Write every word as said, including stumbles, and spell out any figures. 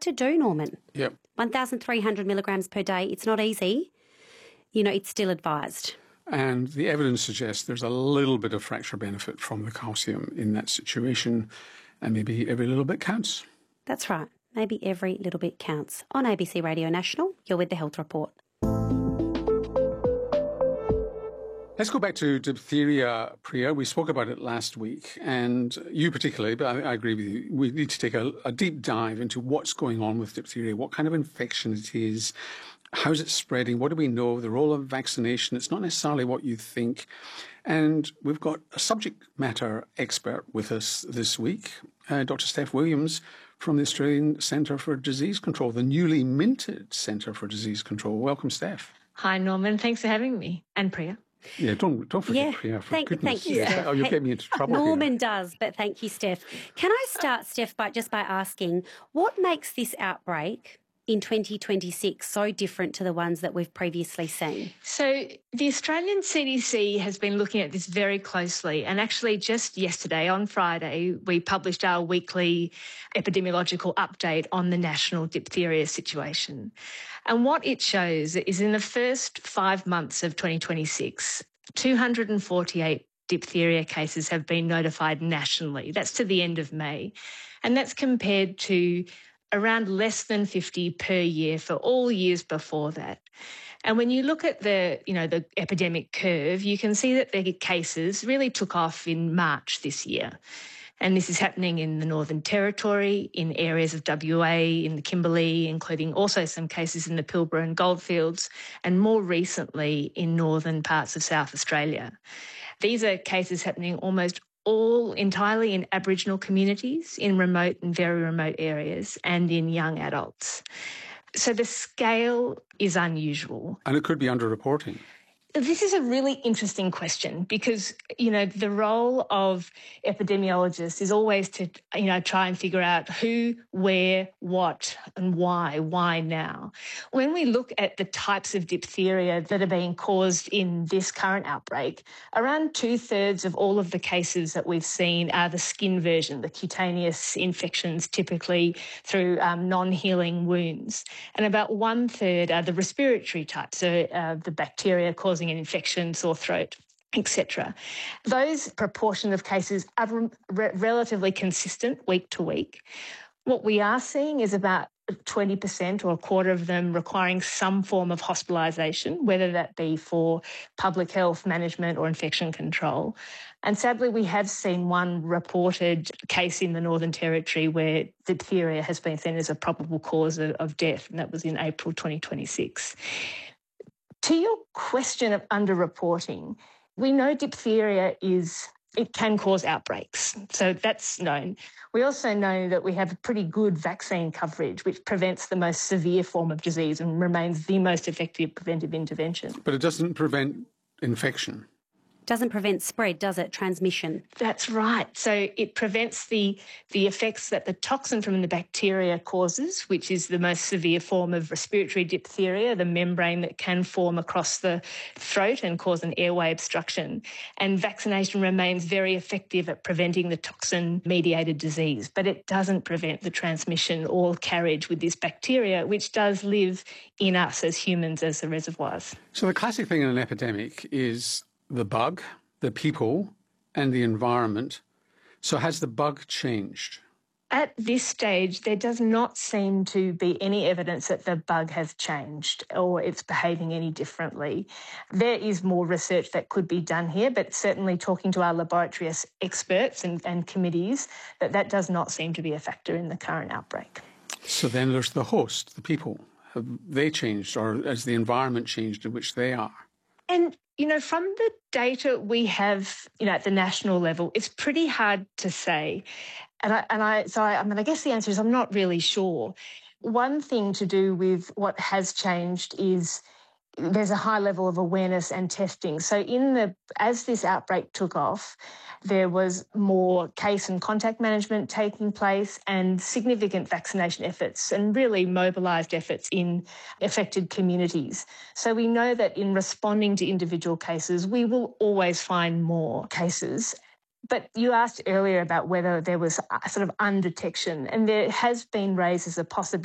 to do, Norman. Yep. one thousand three hundred milligrams per day, it's not easy. You know, it's still advised. And the evidence suggests there's a little bit of fracture benefit from the calcium in that situation, and maybe every little bit counts. That's right. Maybe every little bit counts. On A B C Radio National, you're with the Health Report. Let's go back to diphtheria, Priya. We spoke about it last week, and you particularly, but I, I agree with you, we need to take a, a deep dive into what's going on with diphtheria, what kind of infection it is, how's it spreading, what do we know, the role of vaccination. It's not necessarily what you think. And we've got a subject matter expert with us this week, uh, Doctor Steph Williams from the Australian Centre for Disease Control, the newly minted Centre for Disease Control. Welcome, Steph. Hi, Norman. Thanks for having me. And Priya. Yeah, don't don't forget yeah, Priya, for thank, goodness thank you, sake. Steph. Oh, you get me into trouble Norman here. does, but thank you, Steph. Can I start, Steph, by just by asking, what makes this outbreak in twenty twenty-six so different to the ones that we've previously seen? So the Australian C D C has been looking at this very closely, and actually just yesterday, on Friday, we published our weekly epidemiological update on the national diphtheria situation. And what it shows is in the first five months of twenty twenty-six, two hundred forty-eight diphtheria cases have been notified nationally. That's to the end of May. And that's compared to around less than fifty per year for all years before that. And when you look at the, you know, the epidemic curve, you can see that the cases really took off in March this year. And this is happening in the Northern Territory, in areas of W A, in the Kimberley, including also some cases in the Pilbara and Goldfields, and more recently in northern parts of South Australia. These are cases happening almost all entirely in Aboriginal communities, in remote and very remote areas, and in young adults. So the scale is unusual. And it could be underreporting. This is a really interesting question because, you know, the role of epidemiologists is always to, you know, try and figure out who, where, what and why, why now. When we look at the types of diphtheria that are being caused in this current outbreak, around two-thirds of all of the cases that we've seen are the skin version, the cutaneous infections typically through um, non-healing wounds. And about one-third are the respiratory types, so uh, the bacteria causing an infection, sore throat, et cetera. Those proportion of cases are re- relatively consistent week to week. What we are seeing is about twenty percent or a quarter of them requiring some form of hospitalisation, whether that be for public health management or infection control. And sadly, we have seen one reported case in the Northern Territory where diphtheria has been seen as a probable cause of, of death, and that was in April twenty twenty-six. To your question of underreporting, we know diphtheria is, it can cause outbreaks. So that's known. We also know that we have pretty good vaccine coverage, which prevents the most severe form of disease and remains the most effective preventive intervention. But it doesn't prevent infection. Doesn't prevent spread, does it? Transmission. That's right. So it prevents the, the effects that the toxin from the bacteria causes, which is the most severe form of respiratory diphtheria, the membrane that can form across the throat and cause an airway obstruction. And vaccination remains very effective at preventing the toxin-mediated disease, but it doesn't prevent the transmission or carriage with this bacteria, which does live in us as humans as the reservoirs. So the classic thing in an epidemic is the bug, the people, and the environment. So has the bug changed? At this stage, there does not seem to be any evidence that the bug has changed or it's behaving any differently. There is more research that could be done here, but certainly talking to our laboratory experts and, and committees, that that does not seem to be a factor in the current outbreak. So then there's the host, the people. Have they changed, or has the environment changed in which they are? And, you know, from the data we have, you know, at the national level, it's pretty hard to say. And I, and I, so I, I mean, I guess the answer is I'm not really sure. One thing to do with what has changed is there's a high level of awareness and testing. So in the, as this outbreak took off, there was more case and contact management taking place and significant vaccination efforts and really mobilised efforts in affected communities. So we know that in responding to individual cases, we will always find more cases. But you asked earlier about whether there was a sort of undetection, and there has been raised as a possibility